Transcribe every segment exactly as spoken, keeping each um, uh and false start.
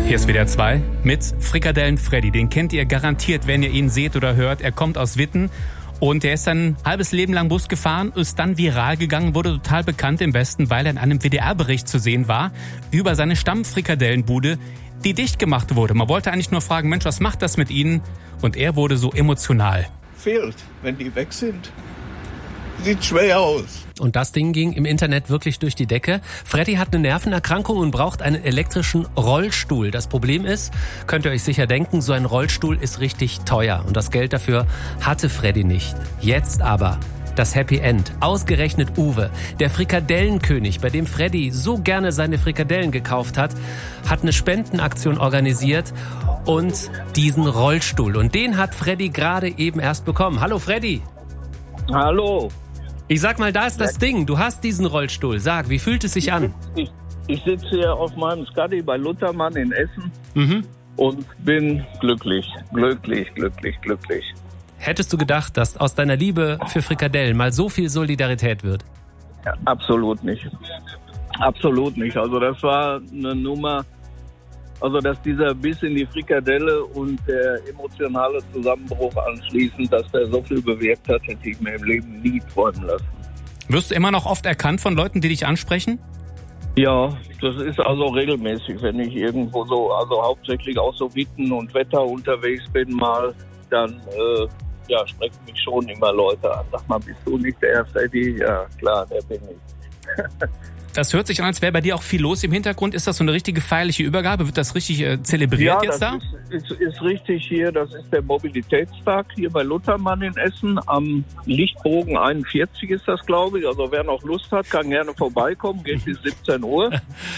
Hier ist W D R zwei mit Frikadellen Freddy. Den kennt ihr garantiert, wenn ihr ihn seht oder hört. Er kommt aus Witten und er ist ein halbes Leben lang Bus gefahren, ist dann viral gegangen, wurde total bekannt im Westen, weil er in einem W D R-Bericht zu sehen war über seine Stammfrikadellenbude, die dicht gemacht wurde. Man wollte eigentlich nur fragen, Mensch, was macht das mit Ihnen? Und er wurde so emotional. Fehlt, wenn die weg sind. Sieht schwer aus. Und das Ding ging im Internet wirklich durch die Decke. Freddy hat eine Nervenerkrankung und braucht einen elektrischen Rollstuhl. Das Problem ist, könnt ihr euch sicher denken, so ein Rollstuhl ist richtig teuer. Und das Geld dafür hatte Freddy nicht. Jetzt aber das Happy End. Ausgerechnet Uwe, der Frikadellenkönig, bei dem Freddy so gerne seine Frikadellen gekauft hat, hat eine Spendenaktion organisiert und diesen Rollstuhl. Und den hat Freddy gerade eben erst bekommen. Hallo Freddy. Hallo. Ich sag mal, da ist das Ding. Du hast diesen Rollstuhl. Sag, wie fühlt es sich an? Ich, ich sitze hier auf meinem Scuddy bei Luthermann in Essen Mhm. und bin glücklich, glücklich, glücklich, glücklich. Hättest du gedacht, dass aus deiner Liebe für Frikadellen mal so viel Solidarität wird? Ja, absolut nicht. Absolut nicht. Also das war eine Nummer, also dass dieser Biss in die Frikadelle und der emotionale Zusammenbruch anschließend, dass der so viel bewirkt hat, hätte ich mir im Leben nie träumen lassen. Wirst du immer noch oft erkannt von Leuten, die dich ansprechen? Ja, das ist also regelmäßig, wenn ich irgendwo so, also hauptsächlich auch so Witten und Wetter unterwegs bin mal, dann äh, ja, sprechen mich schon immer Leute an. Sag mal, bist du nicht der Freddy? Ja, klar, der bin ich. Das hört sich an, als wäre bei dir auch viel los im Hintergrund. Ist das so eine richtige feierliche Übergabe? Wird das richtig äh, zelebriert ja, jetzt da? Ja, das ist, ist, ist richtig hier. Das ist der Mobilitätstag hier bei Luthermann in Essen. Am Lichtbogen einundvierzig ist das, glaube ich. Also wer noch Lust hat, kann gerne vorbeikommen. Geht bis siebzehn Uhr.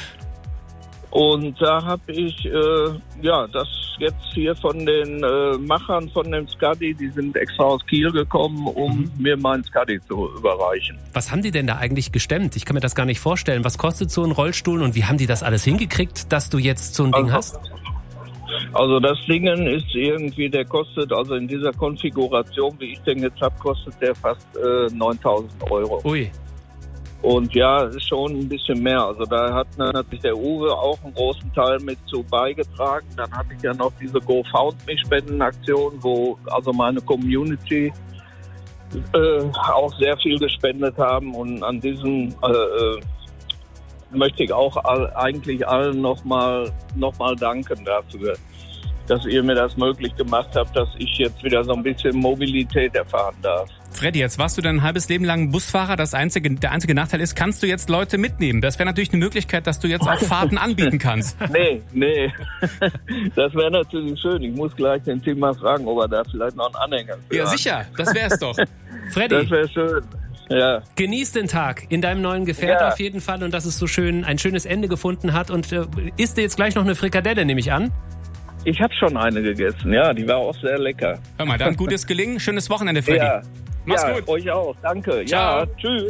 Und da habe ich äh, ja das jetzt hier von den äh, Machern von dem Scuddy, die sind extra aus Kiel gekommen, um mhm. mir meinen Scuddy zu überreichen. Was haben die denn da eigentlich gestemmt? Ich kann mir das gar nicht vorstellen. Was kostet so ein Rollstuhl und wie haben die das alles hingekriegt, dass du jetzt so ein Ding also, hast? Also das Ding ist irgendwie, der kostet, also in dieser Konfiguration, wie ich den jetzt habe, kostet der fast äh, neuntausend Euro. Ui. Und ja, ist schon ein bisschen mehr. Also da hat natürlich der Uwe auch einen großen Teil mit zu beigetragen. Dann hatte ich ja noch diese GoFundMe-Spendenaktion, wo also meine Community äh, auch sehr viel gespendet haben. Und an diesen äh, möchte ich auch all, eigentlich allen nochmal noch mal danken dafür, dass ihr mir das möglich gemacht habt, dass ich jetzt wieder so ein bisschen Mobilität erfahren darf. Freddy, jetzt warst du dein halbes Leben lang Busfahrer. Das einzige, der einzige Nachteil ist, kannst du jetzt Leute mitnehmen? Das wäre natürlich eine Möglichkeit, dass du jetzt auch Fahrten anbieten kannst. Nee, nee. Das wäre natürlich schön. Ich muss gleich den Tim mal fragen, ob er da vielleicht noch einen Anhänger für Ja, hat. sicher. Das wäre es doch. Freddy, Das wäre schön. Ja. genieß den Tag in deinem neuen Gefährt Ja. auf jeden Fall und dass es so schön ein schönes Ende gefunden hat. Und äh, isst dir jetzt gleich noch eine Frikadelle, nehme ich an? Ich habe schon eine gegessen. Ja, die war auch sehr lecker. Hör mal, dann gutes Gelingen. Schönes Wochenende, Freddy. Ja. Mach's ja, gut. euch auch. Danke. Ciao. Ja, tschüss.